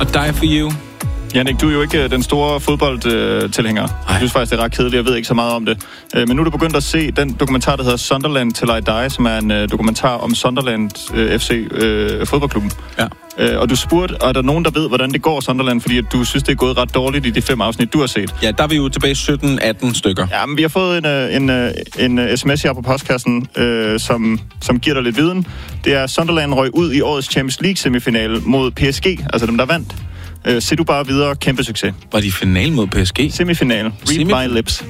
Og Die For You. Jannik, du er jo ikke den store fodboldtilhænger. Jeg synes faktisk, det er ret kedeligt. Jeg ved ikke så meget om det. Men nu er du begyndt at se den dokumentar, der hedder Sunderland Till I Die, som er en dokumentar om Sunderland FC fodboldklubben. Ja. Og du spurgte, er der nogen, der ved, hvordan det går Sunderland? Fordi at du synes, det er gået ret dårligt i de 5 afsnit, du har set. Ja, der er vi jo tilbage 17-18 stykker. Ja, men vi har fået en sms her på postkassen, som giver dig lidt viden. Det er, Sunderland røg ud i årets Champions League-semifinale mod PSG, altså dem, der vandt. Se du bare videre, kæmpe succes. Var de i finale mod PSG? Semifinale. Read my lips.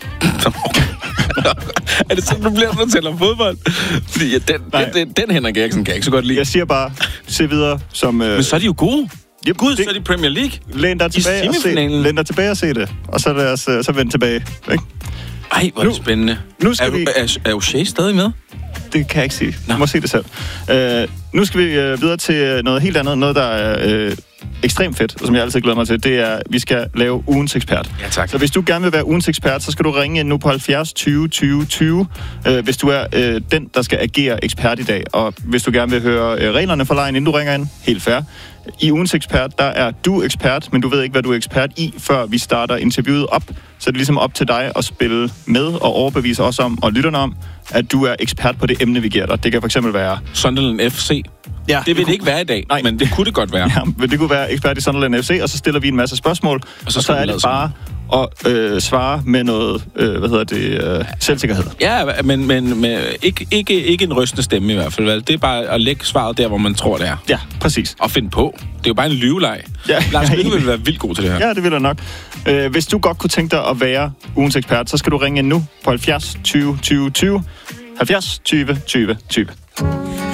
Er det sådan, du bliver, når du taler om fodbold? Fordi den Henrik Eriksen kan jeg ikke så godt lide. Jeg siger bare, se videre som... Men så er de jo gode. Yep, Gud, så er de Premier League. Læn dig tilbage og se det. Og så lad os så vende tilbage. Ikke? Ej, hvor er det spændende. Nu skal vi... Er O'Shea stadig med? Det kan jeg ikke sige. Du må se det selv. Nu skal vi videre til noget helt andet. Noget, der er ekstremt fedt, og som jeg altid glæder mig til. Det er, at vi skal lave ugens ekspert. Ja, tak. Så hvis du gerne vil være ugens ekspert, så skal du ringe ind nu på 70 20 20 20, hvis du er den, der skal agere ekspert i dag. Og hvis du gerne vil høre reglerne for lejen, inden du ringer ind, helt fair. I ugens ekspert, der er du ekspert, men du ved ikke, hvad du er ekspert i, før vi starter interviewet op. Så det er ligesom op til dig at spille med og overbevise os om, og lytterne om, at du er ekspert på det emne, vi giver dig. Det kan for eksempel være... Sunderland FC. Ja, det vil det ikke være i dag, nej. Men det kunne det godt være. Ja, men det kunne være ekspert i Sunderland FC, og så stiller vi en masse spørgsmål, og så er det bare at svare med noget, selvsikkerhed. Ja, men ikke en rystende stemme i hvert fald. Vel? Det er bare at lægge svaret der, hvor man tror, det er. Ja, præcis. Og finde på. Det er jo bare en lyveleg. Ja, Lars Lykke vil være vildt god til det her. Ja, det vil jeg nok. Hvis du godt kunne tænke dig at være ugens ekspert, så skal du ringe ind nu på 70 20 20 20. 70 20 20 20.